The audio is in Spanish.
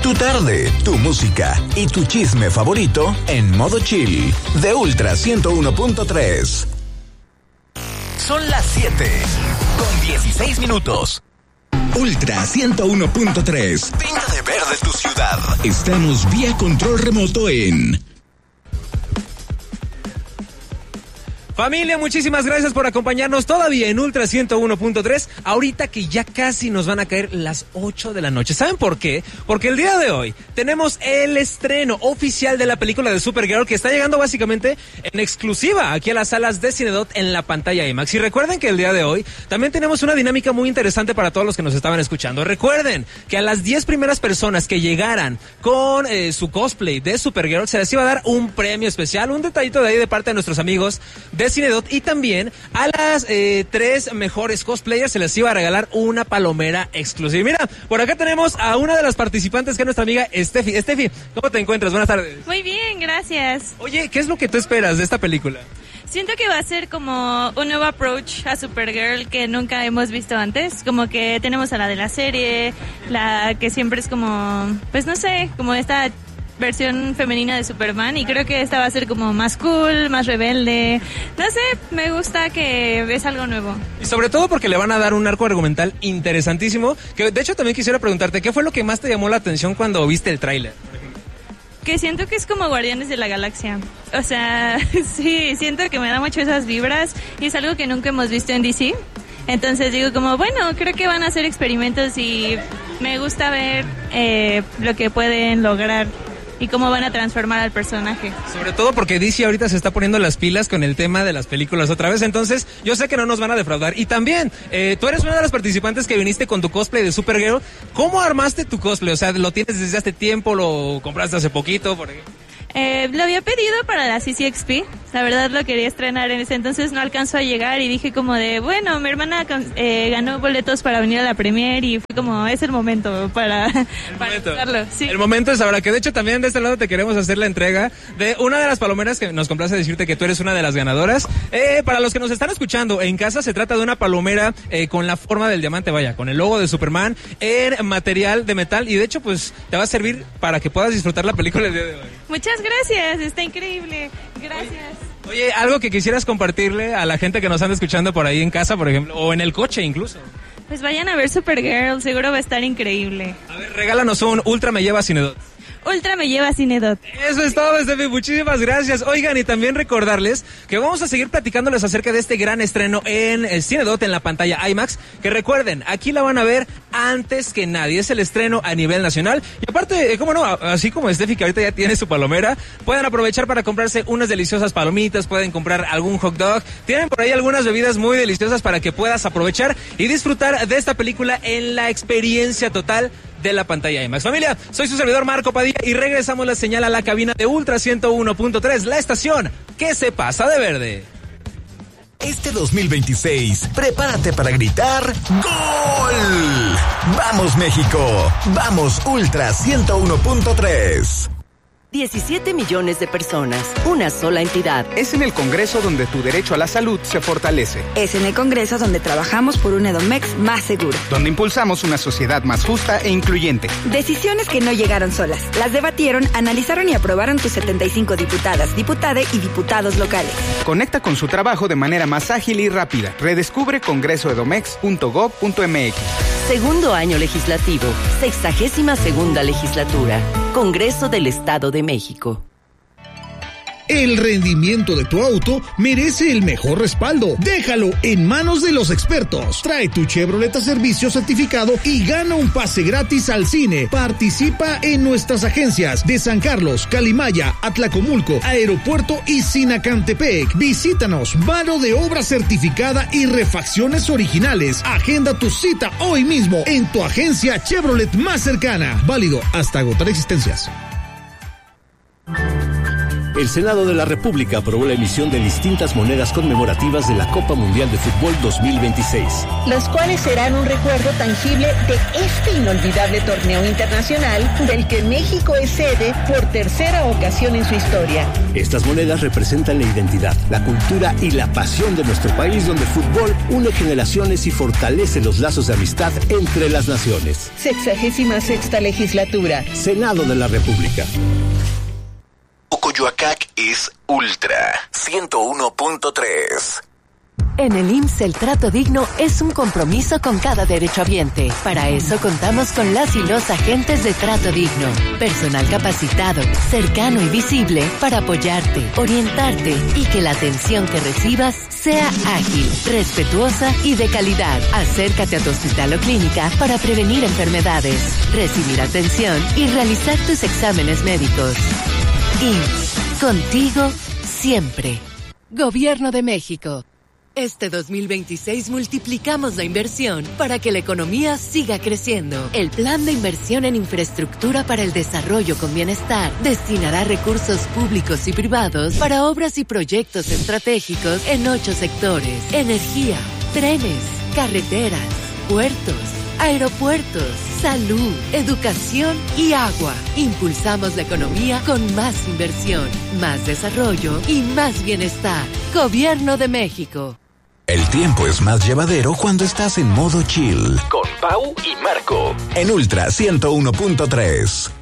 Tu tarde, tu música y tu chisme favorito en modo chill de Ultra 101.3. Son las 7:16. Ultra 101.3. Pinta de verde tu ciudad. Estamos vía control remoto en... Familia, muchísimas gracias por acompañarnos todavía en Ultra 101.3, ahorita que ya casi nos van a caer las 8 de la noche. ¿Saben por qué? Porque el día de hoy tenemos el estreno oficial de la película de Supergirl, que está llegando básicamente en exclusiva aquí a las salas de Cinedot en la pantalla IMAX. Y recuerden que el día de hoy también tenemos una dinámica muy interesante para todos los que nos estaban escuchando. Recuerden que a las 10 primeras personas que llegaran con su cosplay de Supergirl se les iba a dar un premio especial, un detallito de ahí de parte de nuestros amigos de Cinedot, y también a las 3 mejores cosplayers se les iba a regalar una palomera exclusiva. Mira, por acá tenemos a una de las participantes, que es nuestra amiga Steffi. Steffi, ¿cómo te encuentras? Buenas tardes. Muy bien, gracias. Oye, ¿qué es lo que tú esperas de esta película? Siento que va a ser como un nuevo approach a Supergirl que nunca hemos visto antes. Como que tenemos a la de la serie, la que siempre es como, pues no sé, como esta versión femenina de Superman, y creo que esta va a ser como más cool, más rebelde. No sé, me gusta que es algo nuevo. Y sobre todo porque le van a dar un arco argumental interesantísimo, que de hecho también quisiera preguntarte, ¿qué fue lo que más te llamó la atención cuando viste el tráiler? Que siento que es como Guardianes de la Galaxia. O sea, sí, siento que me da mucho esas vibras, y es algo que nunca hemos visto en DC. Entonces digo como, bueno, creo que van a hacer experimentos y me gusta ver lo que pueden lograr y cómo van a transformar al personaje. Sobre todo porque DC ahorita se está poniendo las pilas con el tema de las películas otra vez, entonces yo sé que no nos van a defraudar. Y también, tú eres una de las participantes que viniste con tu cosplay de Supergirl. ¿Cómo armaste tu cosplay? O sea, ¿lo tienes desde hace tiempo? ¿Lo compraste hace poquito? Por ejemplo. Lo había pedido para la CCXP, la verdad lo quería estrenar en ese entonces, no alcanzó a llegar y dije como de, bueno, mi hermana ganó boletos para venir a la premiere y fue como, es el momento para usarlo. Sí. El momento es ahora, que de hecho también de este lado te queremos hacer la entrega de una de las palomeras que nos complace decirte que tú eres una de las ganadoras. Para los que nos están escuchando en casa, se trata de una palomera con la forma del diamante, vaya, con el logo de Superman en material de metal, y de hecho pues te va a servir para que puedas disfrutar la película el día de hoy. Muchas gracias, está increíble, gracias. Oye, algo que quisieras compartirle a la gente que nos anda escuchando por ahí en casa, por ejemplo, o en el coche incluso. Pues vayan a ver Supergirl, seguro va a estar increíble. A ver, regálanos un Ultra me lleva a Cinedot. Ultra me lleva a Cinedot. Eso es todo, Steffi, muchísimas gracias. Oigan, y también recordarles que vamos a seguir platicándoles acerca de este gran estreno en el Cinedot en la pantalla IMAX, que recuerden, aquí la van a ver antes que nadie, es el estreno a nivel nacional. Y aparte, cómo no, así como Steffi, que ahorita ya tiene su palomera, pueden aprovechar para comprarse unas deliciosas palomitas, pueden comprar algún hot dog, tienen por ahí algunas bebidas muy deliciosas para que puedas aprovechar y disfrutar de esta película en la experiencia total de la pantalla IMAX. Familia, soy su servidor Marco Padilla y regresamos la señal a la cabina de Ultra 101.3, la estación que se pasa de verde. Este 2026, prepárate para gritar ¡Gol! ¡Vamos México! ¡Vamos Ultra 101.3! 17 millones de personas, una sola entidad. Es en el Congreso donde tu derecho a la salud se fortalece. Es en el Congreso donde trabajamos por un Edomex más seguro. Donde impulsamos una sociedad más justa e incluyente. Decisiones que no llegaron solas. Las debatieron, analizaron y aprobaron tus 75 diputadas, diputade y diputados locales. Conecta con su trabajo de manera más ágil y rápida. Redescubre congresoedomex.gov.mx. Segundo año legislativo, 62ª legislatura. Congreso del Estado de México. El rendimiento de tu auto merece el mejor respaldo. Déjalo en manos de los expertos. Trae tu Chevrolet a servicio certificado y gana un pase gratis al cine. Participa en nuestras agencias de San Carlos, Calimaya, Atlacomulco, Aeropuerto y Sinacantepec. Visítanos, mano de obra certificada y refacciones originales. Agenda tu cita hoy mismo en tu agencia Chevrolet más cercana. Válido hasta agotar existencias. El Senado de la República aprobó la emisión de distintas monedas conmemorativas de la Copa Mundial de Fútbol 2026. Las cuales serán un recuerdo tangible de este inolvidable torneo internacional del que México es sede por tercera ocasión en su historia. Estas monedas representan la identidad, la cultura y la pasión de nuestro país, donde el fútbol une generaciones y fortalece los lazos de amistad entre las naciones. 66ª legislatura. Senado de la República. Coyoacac es Ultra 101.3. En el IMSS el trato digno es un compromiso con cada derechohabiente. Para eso contamos con las y los agentes de trato digno. Personal capacitado, cercano y visible para apoyarte, orientarte y que la atención que recibas sea ágil, respetuosa y de calidad. Acércate a tu hospital o clínica para prevenir enfermedades, recibir atención y realizar tus exámenes médicos. IMSS, contigo siempre. Gobierno de México. Este 2026 multiplicamos la inversión para que la economía siga creciendo. El Plan de Inversión en Infraestructura para el Desarrollo con Bienestar destinará recursos públicos y privados para obras y proyectos estratégicos en 8 sectores: energía, trenes, carreteras, puertos, aeropuertos, salud, educación y agua. Impulsamos la economía con más inversión, más desarrollo y más bienestar. Gobierno de México. El tiempo es más llevadero cuando estás en modo chill. Con Pau y Marco. En Ultra 101.3.